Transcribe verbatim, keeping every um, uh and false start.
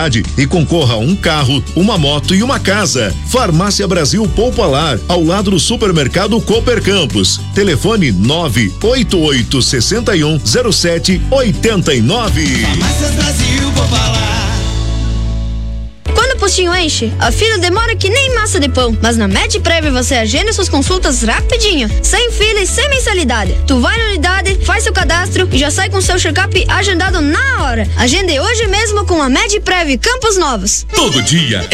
e concorra a um carro, uma moto e uma casa. Farmácia Brasil Popular, ao lado do supermercado Cooper Campos. Telefone nove oito oito seis um zero sete oito nove. Farmácias Brasil Popular. Quando o postinho enche, a fila demora que nem massa de pão. Mas na MedPrev você agenda suas consultas rapidinho, sem fila e sem mensalidade. Tu vai na unidade, faz seu cadastro e já sai com seu check-up agendado na hora. Agende hoje mesmo com a MedPrev Campos Novos. Todo dia